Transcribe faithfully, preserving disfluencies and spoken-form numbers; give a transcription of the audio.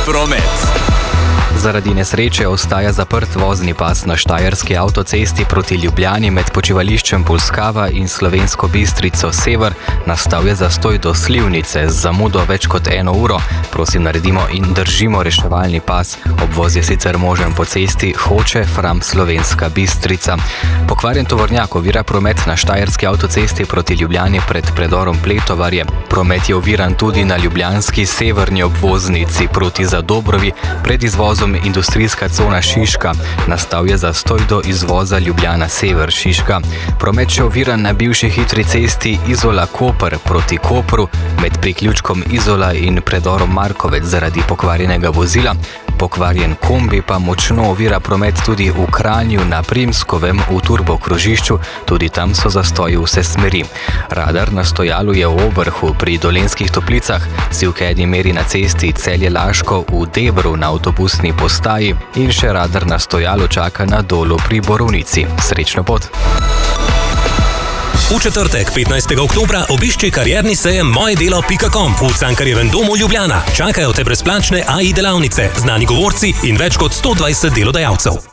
promet. Zaradi nesreče ostaja zaprt vozni pas na štajerski avtocesti proti Ljubljani med počivališčem Polskava in Slovensko Bistrico Sever. Nastal je zastoj do Slivnice z zamudo več kot eno uro. Prosim, naredimo in držimo reševalni pas. Obvoz je sicer možen po cesti Hoče Fram Slovenska Bistrica. Pokvarjen tovornjak ovira promet na štajerski avtocesti proti Ljubljani pred predorom Pletovarje. Promet je oviran tudi na ljubljanski severni obvoznici proti Zadobrovi pred izvozom industrijska cona Šiška. Nastal je zastoj do izvoza Ljubljana Sever Šiška. Promet še oviran na bivši hitri cesti Izola-Koper proti Kopru med priključkom Izola in predorom Markovec zaradi pokvarjenega vozila. Pokvarjen kombi pa močno ovira promet tudi v Kranju na Primskovem v turbokrožišču, tudi tam so zastoji vse smeri. Radar na stojalu je v Obrhu pri Dolenjskih Toplicah, Sivkeni meri na cesti Celje-Laško v Debru na avtobusni postaji in še radar na stojalu čaka na Dolu pri Borovnici. Srečno pot! V četrtek, petnajstega oktobra, obišči karierni sejem mojedelo pika com v Cankarjevem domu Ljubljana. Čakajo te brezplačne A I delavnice, znani govorci in več kot sto dvajset delodajalcev.